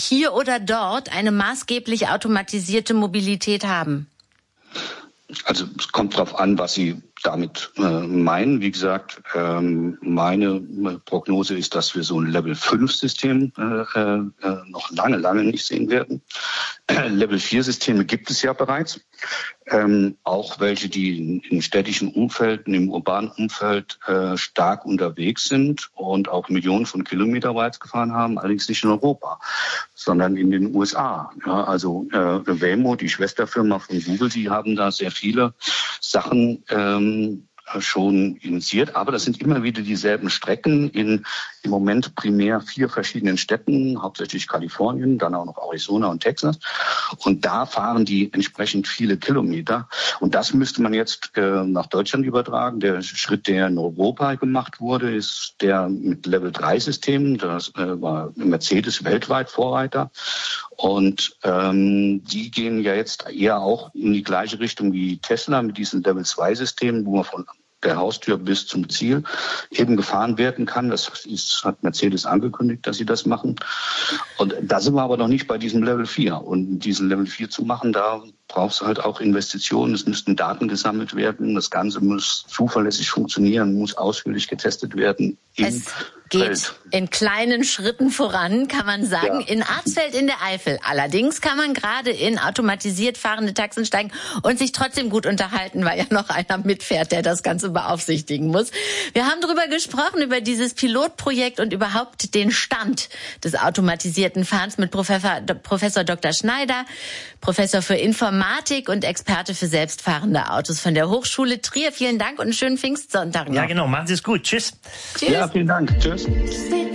hier oder dort eine maßgeblich automatisierte Mobilität haben? Also es kommt darauf an, was Sie damit meinen. Wie gesagt, meine Prognose ist, dass wir so ein Level-5-System noch lange nicht sehen werden. Level-4-Systeme gibt es ja bereits. Auch welche, die in städtischen Umfelden, im urbanen Umfeld stark unterwegs sind und auch Millionen von Kilometern weit gefahren haben, allerdings nicht in Europa, sondern in den USA. Ja, also Waymo, die Schwesterfirma von Google, die haben da sehr viele Sachen schon initiiert, aber das sind immer wieder dieselben Strecken in im Moment primär 4 verschiedenen Städten, hauptsächlich Kalifornien, dann auch noch Arizona und Texas. Und da fahren die entsprechend viele Kilometer. Und das müsste man jetzt nach Deutschland übertragen. Der Schritt, der in Europa gemacht wurde, ist der mit Level-3-Systemen. Das war Mercedes weltweit Vorreiter. Und die gehen ja jetzt eher auch in die gleiche Richtung wie Tesla mit diesen Level-2-Systemen, wo man von der Haustür bis zum Ziel eben gefahren werden kann. Das hat Mercedes angekündigt, dass sie das machen. Und da sind wir aber noch nicht bei diesem Level 4. Und diesen Level 4 zu machen, da brauchst du halt auch Investitionen. Es müssten Daten gesammelt werden. Das Ganze muss zuverlässig funktionieren, muss ausführlich getestet werden. Es geht in kleinen Schritten voran, kann man sagen. Ja. In Arzfeld in der Eifel. Allerdings kann man gerade in automatisiert fahrende Taxen steigen und sich trotzdem gut unterhalten, weil ja noch einer mitfährt, der das Ganze beaufsichtigen muss. Wir haben darüber gesprochen, über dieses Pilotprojekt und überhaupt den Stand des automatisierten Fahrens mit Professor Dr. Schneider, Professor für Informatik und Experte für selbstfahrende Autos von der Hochschule Trier. Vielen Dank und einen schönen Pfingstsonntag noch. Ja, genau. Machen Sie es gut. Tschüss. Tschüss. Ja, vielen Dank. Tschüss.